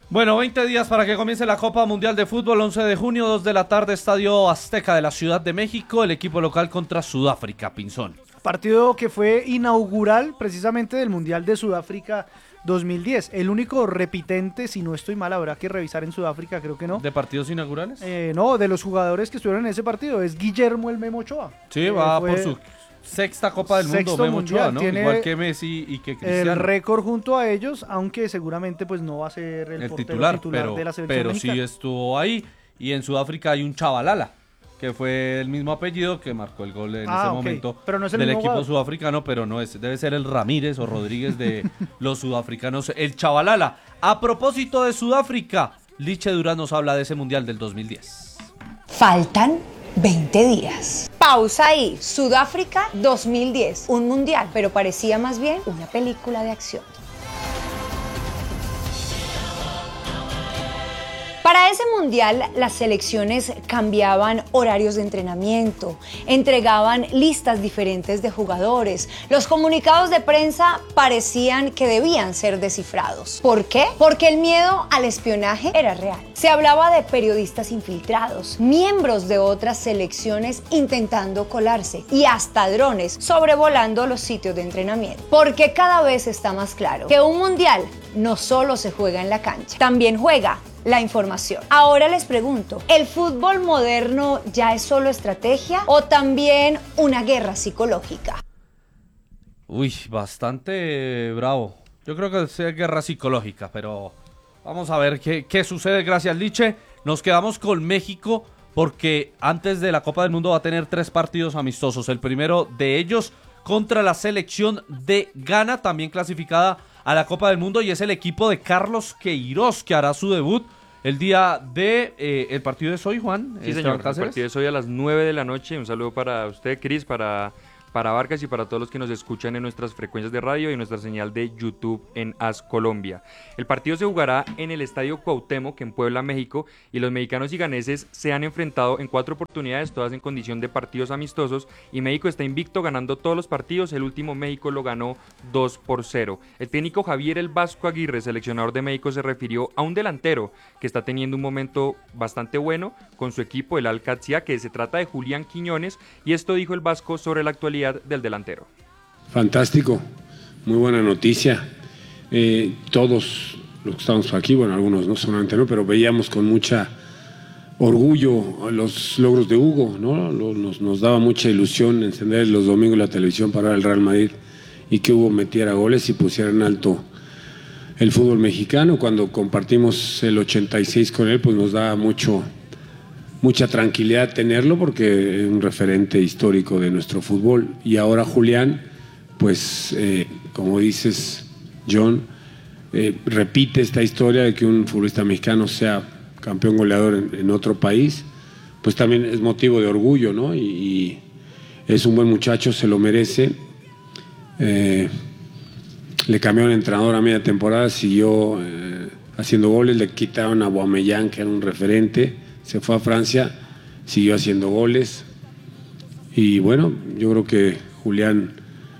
Bueno, 20 días para que comience la Copa Mundial de Fútbol, 11 de junio, 2 de la tarde, Estadio Azteca de la Ciudad de México, el equipo local contra Sudáfrica, Pinzón. Partido que fue inaugural precisamente del Mundial de Sudáfrica 2010. El único repitente, si no estoy mal, habrá que revisar en Sudáfrica, creo que no. ¿De partidos inaugurales? No, de los jugadores que estuvieron en ese partido, es Guillermo el Memo Ochoa. Sí, va por su sexta Copa del Mundo, Memo Ochoa, ¿no? Igual que Messi y que Cristiano. El récord junto a ellos, aunque seguramente pues no va a ser el titular de la selección pero mexicana. sí estuvo ahí. Y en Sudáfrica hay un Chavalala, que fue el mismo apellido que marcó el gol en ese momento pero no es el del mismo equipo jugador sudafricano, pero no es, debe ser el Ramírez o Rodríguez de los sudafricanos, el Chavalala. A propósito de Sudáfrica, Liche Durán nos habla de ese Mundial del 2010. Faltan 20 días. Pausa ahí. Sudáfrica 2010. Un mundial, pero parecía más bien una película de acción. Para ese mundial, las selecciones cambiaban horarios de entrenamiento, entregaban listas diferentes de jugadores. Los comunicados de prensa parecían que debían ser descifrados. ¿Por qué? Porque el miedo al espionaje era real. Se hablaba de periodistas infiltrados, miembros de otras selecciones intentando colarse y hasta drones sobrevolando los sitios de entrenamiento. Porque cada vez está más claro que un mundial no solo se juega en la cancha, también juega la información. Ahora les pregunto, ¿el fútbol moderno ya es solo estrategia o también una guerra psicológica? Uy, bastante bravo. Yo creo que es guerra psicológica, pero vamos a ver qué sucede. Gracias, Liche. Nos quedamos con México porque antes de la Copa del Mundo va a tener 3 partidos amistosos. El primero de ellos contra la selección de Ghana, también clasificada a la Copa del Mundo, y es el equipo de Carlos Queiroz, que hará su debut el día de... ¿el partido es hoy, Juan? Sí, señor, el partido es hoy a las 9 de la noche. Un saludo para usted, Cris, para Vargas y para todos los que nos escuchan en nuestras frecuencias de radio y nuestra señal de YouTube en AS Colombia. El partido se jugará en el Estadio Cuauhtémoc en Puebla, México, y los mexicanos y ganeses se han enfrentado en 4 oportunidades, todas en condición de partidos amistosos, y México está invicto ganando todos los partidos. El último México lo ganó 2-0. El técnico Javier El Vasco Aguirre, seleccionador de México, se refirió a un delantero que está teniendo un momento bastante bueno con su equipo, el Al-Qadsiya, que se trata de Julián Quiñones, y esto dijo el Vasco sobre la actualidad del delantero. Fantástico, muy buena noticia. Todos los que estamos aquí, bueno, algunos no solamente no, pero veíamos con mucha orgullo los logros de Hugo, ¿no? Nos daba mucha ilusión encender los domingos la televisión para ver el Real Madrid y que Hugo metiera goles y pusiera en alto el fútbol mexicano. Cuando compartimos el 86 con él, pues nos da mucha tranquilidad tenerlo porque es un referente histórico de nuestro fútbol. Y ahora Julián, pues como dices, John, repite esta historia de que un futbolista mexicano sea campeón goleador en otro país, pues también es motivo de orgullo, ¿no? Y es un buen muchacho, se lo merece. Le cambiaron entrenador a media temporada, siguió haciendo goles, le quitaron a Aubameyang, que era un referente, se fue a Francia, siguió haciendo goles. Y bueno, yo creo que Julián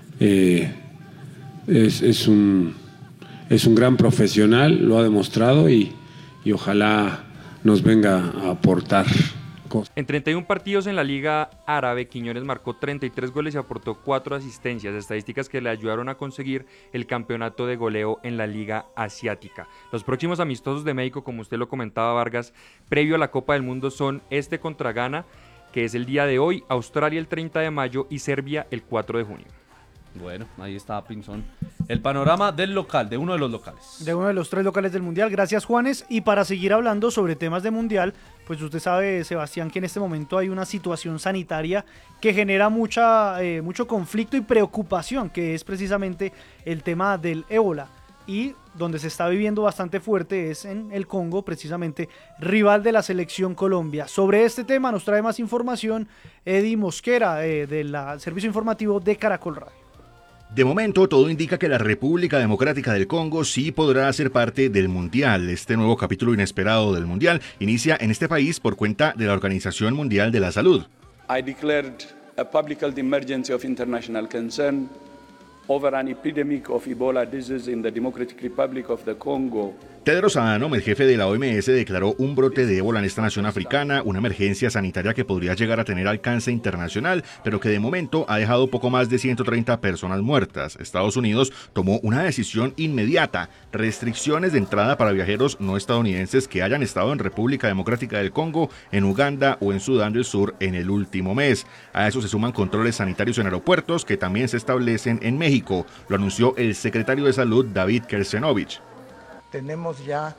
es un gran profesional, lo ha demostrado y ojalá nos venga a aportar cosas. En 31 partidos en la Liga Árabe, Quiñones marcó 33 goles y aportó 4 asistencias, estadísticas que le ayudaron a conseguir el campeonato de goleo en la Liga Asiática. Los próximos amistosos de México, como usted lo comentaba, Vargas, previo a la Copa del Mundo, son este contra Ghana, que es el día de hoy, Australia el 30 de mayo y Serbia el 4 de junio. Bueno, ahí está, Pinzón. El panorama del local, de uno de los locales. De uno de los 3 locales del Mundial. Gracias, Juanes. Y para seguir hablando sobre temas de Mundial, pues usted sabe, Sebastián, que en este momento hay una situación sanitaria que genera mucho conflicto y preocupación, que es precisamente el tema del ébola. Y donde se está viviendo bastante fuerte es en el Congo, precisamente rival de la selección Colombia. Sobre este tema nos trae más información Eddie Mosquera, del servicio informativo de Caracol Radio. De momento, todo indica que la República Democrática del Congo sí podrá ser parte del Mundial. Este nuevo capítulo inesperado del Mundial inicia en este país por cuenta de la Organización Mundial de la Salud. I declared a public health emergency of international concern over an epidemic of Ebola disease in the Democratic Republic of the Congo Tedros Adhanom, el jefe de la OMS, declaró un brote de ébola en esta nación africana, una emergencia sanitaria que podría llegar a tener alcance internacional, pero que de momento ha dejado poco más de 130 personas muertas. Estados Unidos tomó una decisión inmediata: restricciones de entrada para viajeros no estadounidenses que hayan estado en República Democrática del Congo, en Uganda o en Sudán del Sur en el último mes. A eso se suman controles sanitarios en aeropuertos que también se establecen en México. Lo anunció el secretario de Salud, David Kersenovich. Tenemos ya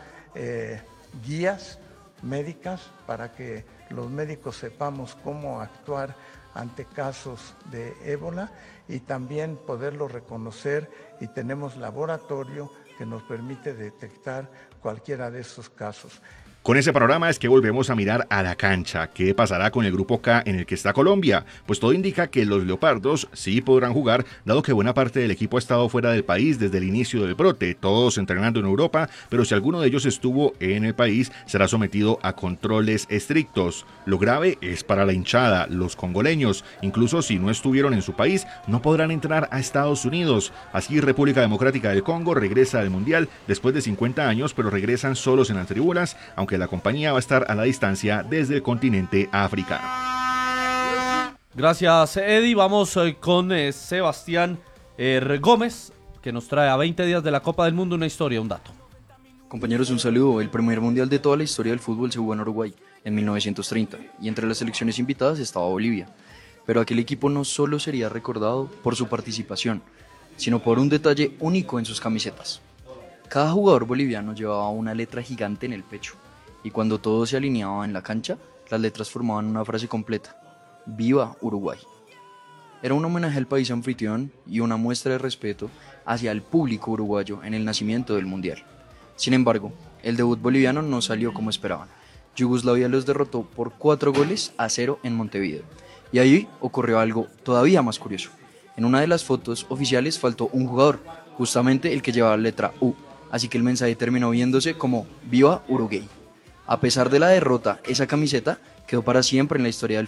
guías médicas para que los médicos sepamos cómo actuar ante casos de ébola y también poderlo reconocer, y tenemos laboratorio que nos permite detectar cualquiera de esos casos. Con ese panorama es que volvemos a mirar a la cancha. ¿Qué pasará con el grupo K en el que está Colombia? Pues todo indica que los Leopardos sí podrán jugar, dado que buena parte del equipo ha estado fuera del país desde el inicio del brote, todos entrenando en Europa, pero si alguno de ellos estuvo en el país, será sometido a controles estrictos. Lo grave es para la hinchada, los congoleños, incluso si no estuvieron en su país, no podrán entrar a Estados Unidos. Así, República Democrática del Congo regresa al Mundial después de 50 años, pero regresan solos en las tribunas, aunque la compañía va a estar a la distancia desde el continente africano. Gracias, Eddie. Vamos con Sebastián Gómez, que nos trae a 20 días de la Copa del Mundo una historia, un dato. Compañeros, un saludo. El primer mundial de toda la historia del fútbol se jugó en Uruguay en 1930 y entre las selecciones invitadas estaba Bolivia. Pero aquel equipo no solo sería recordado por su participación, sino por un detalle único en sus camisetas. Cada jugador boliviano llevaba una letra gigante en el pecho, y cuando todo se alineaba en la cancha, las letras formaban una frase completa: ¡Viva Uruguay! Era un homenaje al país anfitrión y una muestra de respeto hacia el público uruguayo en el nacimiento del Mundial. Sin embargo, el debut boliviano no salió como esperaban. Yugoslavia los derrotó por 4-0 en Montevideo. Y ahí ocurrió algo todavía más curioso. En una de las fotos oficiales faltó un jugador, justamente el que llevaba la letra U, así que el mensaje terminó viéndose como ¡Viva Uruguay! A pesar de la derrota, esa camiseta quedó para siempre en la historia del